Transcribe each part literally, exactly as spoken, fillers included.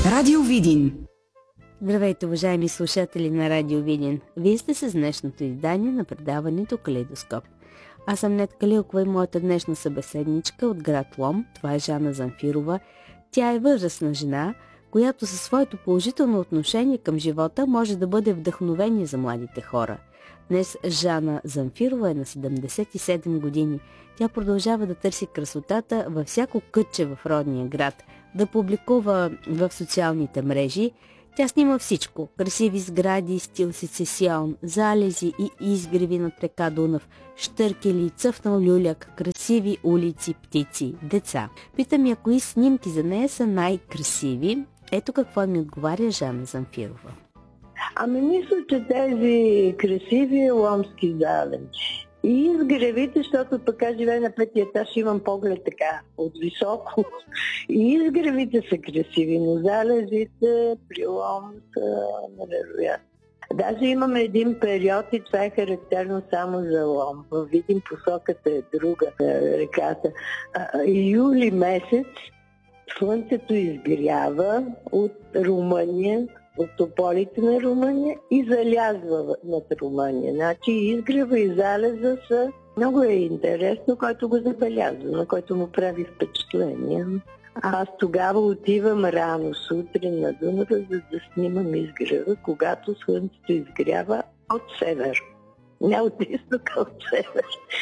Радио Видин. Здравейте, уважаеми слушатели на Радио Видин. Вие сте с днешното издание на предаването Калейдоскоп. Аз съм Нет Калилкова и моята днешна събеседничка от град Лом. Това е Жана Замфирова. Тя е възрастна жена, която със своето положително отношение към живота може да бъде вдъхновение за младите хора. Днес Жана Замфирова е на седемдесет и седем години. Тя продължава да търси красотата във всяко кътче в родния град, да публикува в социалните мрежи. Тя снима всичко – красиви сгради, стил сецесион, залези и изгреви над река Дунав, щъркели, цъфнал люляк, красиви улици, птици, деца. Питам я, кои снимки за нея са най-красиви. Ето какво ми отговаря Жана Замфирова. Ами мисля, че тези красиви ломски залези и изгревите, защото пък аз живея на петия етаж, имам поглед така от високо. И изгревите са красиви, но залезите при Лом са невероятни. Даже имаме един период и това е характерно само за Лом. В Видин посоката е друга, реката. Юли месец слънцето изгрява от Румъния, от тополите на Румъния и залязва над Румъния. Значи изгрева и залеза са много е интересно, който го забелязва, на който му прави впечатление. Аз тогава отивам рано сутрин на Дунава, за да снимам изгрева, когато слънцето изгрява от север. Не от изток, а от север.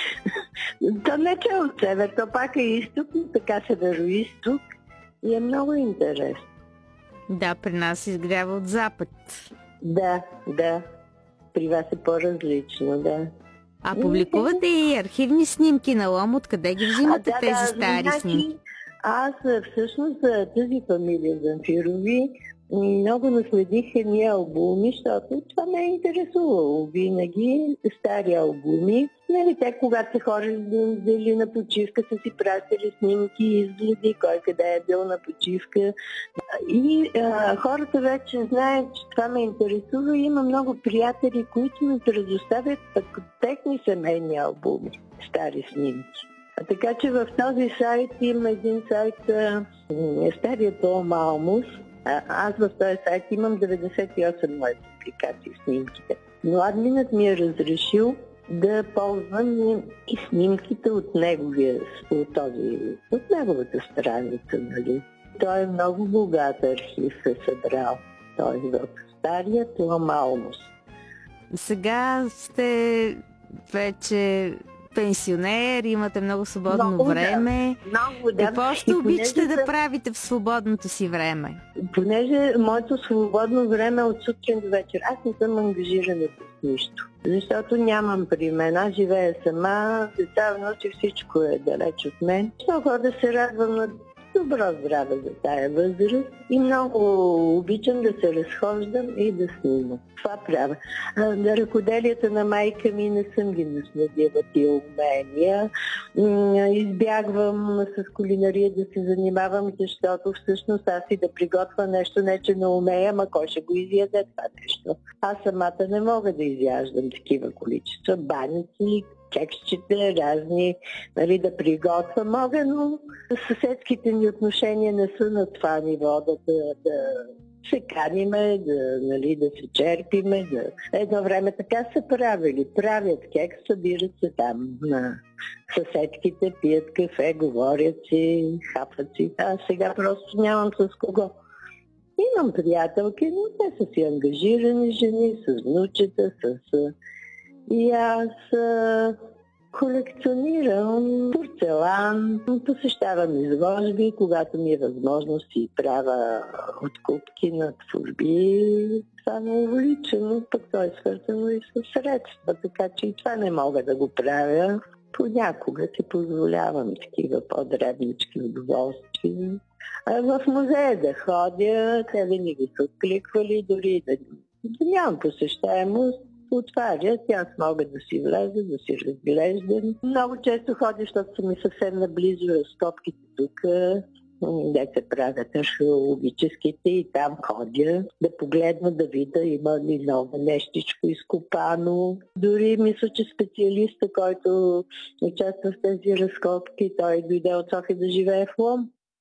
То не че е от север, то пак е изток, но така северо-изток и е много интересно. Да, при нас изгрява от запад. Да, да. При вас е по-различно, да. А публикувате и архивни снимки на Лом, откъде ги взимате а, да, тези да, стари значи, снимки? Аз всъщност за тази фамилия Замфирови много наследих едни албуми, защото това ме е интересувало. Винаги стари албуми. Нали, те, когато се ходили на почивка, са си пратили снимки, изгледи, кой къде е бил на почивка. И а, хората вече знаят, че това ме интересува. Има много приятели, които ми предоставят пък техни семейни албуми, стари снимки. А така че в този сайт има един сайт, е старият Том Алмус. Аз в този сайт имам деветдесет и осем мои публикации в снимките. Но админът ми е разрешил да ползвам и снимките от неговия, от, този, от неговата страница, нали. Той е много богат архив е събрал. Той е в стария Том Алмус. Сега сте вече пенсионер, имате много свободно много, време. Да. Много, да. Какво ще обичате понеже... да правите в свободното си време? Понеже моето свободно време е от сутрин до вечер. Аз не съм ангажирана с нищо. Защото нямам при мен. Аз живея сама, деца, внучи, всичко е далеч от мен. Много да се радвам на добро здраве за тая възраст и много обичам да се разхождам и да снимам. Това правя. На ръкоделията на майка ми не съм ги наследила тия умения. Избягвам с кулинария да се занимавам, защото всъщност аз и да приготвя нещо, не че не умея, ама кой ще го изяде това нещо. Аз самата не мога да изяждам такива количества. Баници, кексчета, разни, нали, да приготвя мога, но съседските ни отношения не са на това ниво, да, да, да се каниме, да, нали, да се черпиме. Да... Едно време така са правили. Правят кекс, събират се там на съседките, пият кафе, говорят си, хапват си. А сега просто нямам с кого. Имам приятелки, но те са си ангажирани жени, с внучета, с... И аз а, колекционирам порцелан, посещавам изложби, когато ми е възможност и правя откупки на творби. Това ме увлича, но пък това е свързано и с средства, така че и това не мога да го правя. Понякога си позволявам такива по-дребнички удоволствия. А в музея да ходя, те винаги са откликвали, дори да, да нямам посещаемост. Отварят и аз мога да си влеза, да си разглеждам. Много често ходя, защото са ми съвсем наблизо разкопките тук, де се правят археологическите и там ходя да погледна, да видя има ли ново нещичко изкопано. Дори мисля, че специалиста, който участва в тези разкопки, той дойде от София да живее в Лом.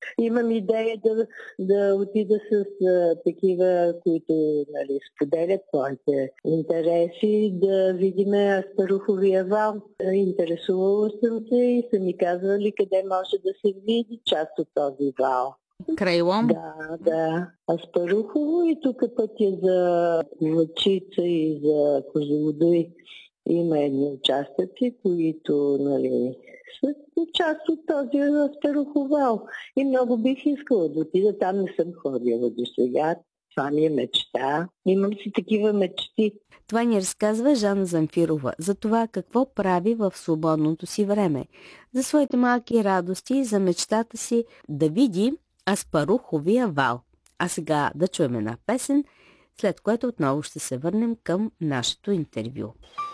Имам идея да, да отида с а, такива, които нали, споделят твоите интереси, да видим Аспаруховия вал. Интересувала съм се и са ми казвали къде може да се види част от този вал. Край Лом? Да, да. Аспарухово и тук пътя за Лъчица и за Козлодуй. Има едни участъци, които нали, са част от този Аспарухов вал. И много бих искала да отида. Там не съм ходила до сега. Това ми е мечта. Имам си такива мечти. Това ни разказва Жана Замфирова за това какво прави в свободното си време, за своите малки радости и за мечтата си да види Аспаруховия вал. А сега да чуем една песен, след което отново ще се върнем към нашето интервю.